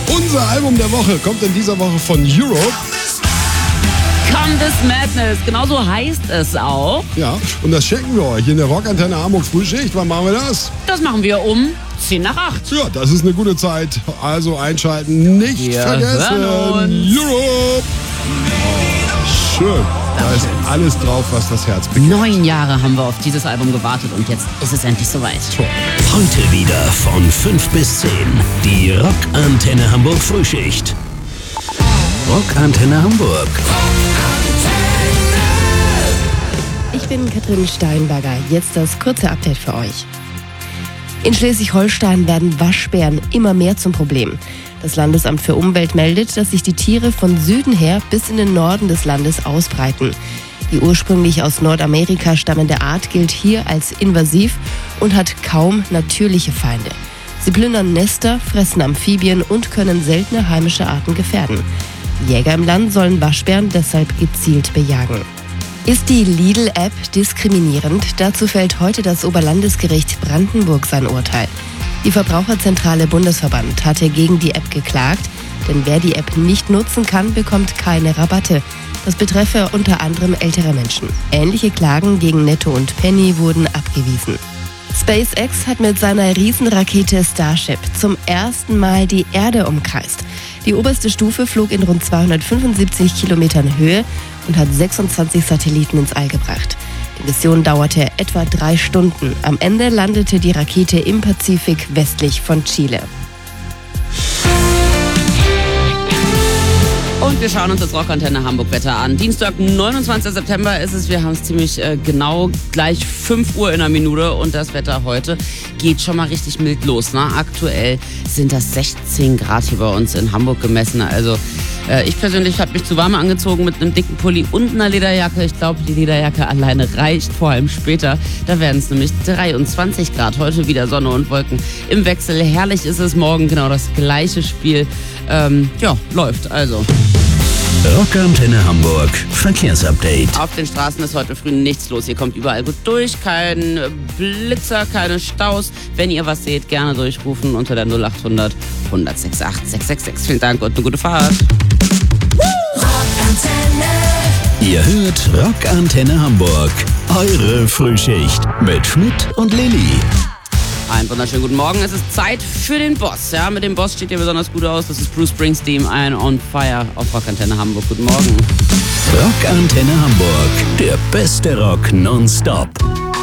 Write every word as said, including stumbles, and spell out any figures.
Unser Album der Woche kommt in dieser Woche von Europe. Come This Madness, genauso heißt es auch. Ja, und das schenken wir euch in der Rockantenne Hamburg Frühschicht. Wann machen wir das? Das machen wir um zehn nach acht. Ja, das ist eine gute Zeit. Also einschalten, nicht Wir vergessen. hören uns. Europe. Oh, schön. Da ist alles drauf, was das Herz begehrt. Neun Jahre haben wir auf dieses Album gewartet und jetzt ist es endlich soweit. Toll. Heute wieder von fünf bis zehn. Die Rockantenne Hamburg Frühschicht. Rockantenne Hamburg. Ich bin Katrin Steinberger. Jetzt das kurze Update für euch. In Schleswig-Holstein werden Waschbären immer mehr zum Problem. Das Landesamt für Umwelt meldet, dass sich die Tiere von Süden her bis in den Norden des Landes ausbreiten. Die ursprünglich aus Nordamerika stammende Art gilt hier als invasiv und hat kaum natürliche Feinde. Sie plündern Nester, fressen Amphibien und können seltene heimische Arten gefährden. Jäger im Land sollen Waschbären deshalb gezielt bejagen. Ist die Lidl-App diskriminierend? Dazu fällt heute das Oberlandesgericht Brandenburg sein Urteil. Die Verbraucherzentrale Bundesverband hatte gegen die App geklagt, denn wer die App nicht nutzen kann, bekommt keine Rabatte. Das betreffe unter anderem ältere Menschen. Ähnliche Klagen gegen Netto und Penny wurden abgewiesen. SpaceX hat mit seiner Riesenrakete Starship zum ersten Mal die Erde umkreist. Die oberste Stufe flog in rund zweihundertfünfundsiebzig Kilometern Höhe und hat sechsundzwanzig Satelliten ins All gebracht. Die Mission dauerte etwa drei Stunden. Am Ende landete die Rakete im Pazifik westlich von Chile. Und wir schauen uns das Rockantenne Hamburg Wetter an. Dienstag, neunundzwanzigster September ist es. Wir haben es ziemlich äh, genau gleich fünf Uhr in einer Minute. Und das Wetter heute geht schon mal richtig mild los. Ne? Aktuell sind das sechzehn Grad hier bei uns in Hamburg gemessen. Also äh, ich persönlich habe mich zu warm angezogen mit einem dicken Pulli und einer Lederjacke. Ich glaube, die Lederjacke alleine reicht, vor allem später. Da werden es nämlich dreiundzwanzig Grad. Heute wieder Sonne und Wolken im Wechsel. Herrlich ist es morgen, genau das gleiche Spiel. Ähm, ja, läuft also. Rockantenne Hamburg Verkehrsupdate. Auf den Straßen ist heute früh nichts los. Ihr kommt überall gut durch. Kein Blitzer, keine Staus. Wenn ihr was seht, gerne durchrufen unter der null achthundert, hundert achtundachtzig, sechshundertsechsundsechzig. Vielen Dank und eine gute Fahrt. Rockantenne. Ihr hört Rockantenne Hamburg. Eure Frühschicht mit Schmidt und Lilly. Einen wunderschönen guten Morgen. Es ist Zeit für den Boss. Ja, mit dem Boss steht ihr besonders gut aus. Das ist Bruce Springsteen, Iron on Fire auf Rockantenne Hamburg. Guten Morgen. Rockantenne Hamburg. Der beste Rock nonstop.